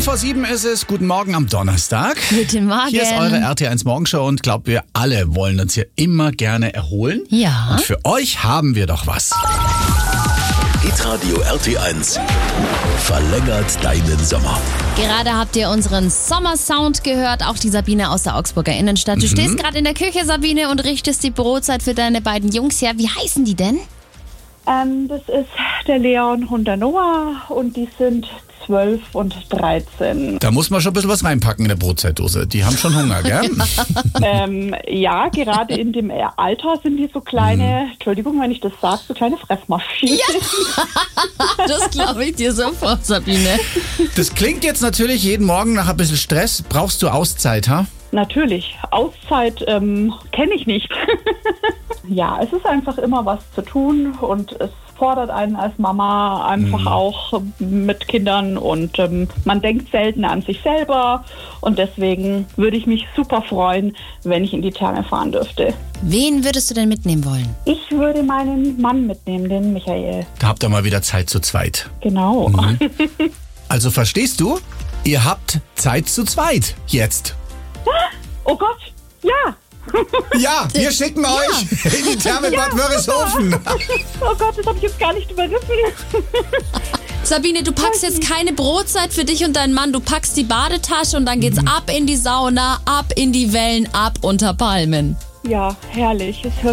7:10 ist es. Guten Morgen am Donnerstag. Guten Morgen. Hier ist eure RT1 Morgenshow und glaubt, wir alle wollen uns hier immer gerne erholen. Ja. Und für euch haben wir doch was. Hitradio RT1 verlängert deinen Sommer. Gerade habt ihr unseren Sommersound gehört, auch die Sabine aus der Augsburger Innenstadt. Du stehst gerade in der Küche, Sabine, und richtest die Brotzeit für deine beiden Jungs her. Wie heißen die denn? Das ist der Leon und der Noah und die sind 12 und 13. Da muss man schon ein bisschen was reinpacken in der Brotzeitdose. Die haben schon Hunger, gell? Ja, gerade in dem Alter sind die so kleine, Entschuldigung, wenn ich das sage, so kleine Fressmaschinen. Das glaube ich dir sofort, Sabine. Das klingt jetzt natürlich jeden Morgen nach ein bisschen Stress. Brauchst du Auszeit, ha? Natürlich, Auszeit kenne ich nicht. Ja, es ist einfach immer was zu tun und es fordert einen als Mama einfach auch mit Kindern und man denkt selten an sich selber und deswegen würde ich mich super freuen, wenn ich in die Therme fahren dürfte. Wen würdest du denn mitnehmen wollen? Ich würde meinen Mann mitnehmen, den Michael. Da habt ihr mal wieder Zeit zu zweit. Genau. Also verstehst du? Ihr habt Zeit zu zweit jetzt. Oh Gott, ja. Ja, wir schicken euch in die Therme Bad Wörishofen. Oh Gott, das habe ich jetzt gar nicht überrissen. Sabine, du packst jetzt keine Brotzeit für dich und deinen Mann. Du packst die Badetasche und dann geht's ab in die Sauna, ab in die Wellen, ab unter Palmen. Ja, herrlich. Es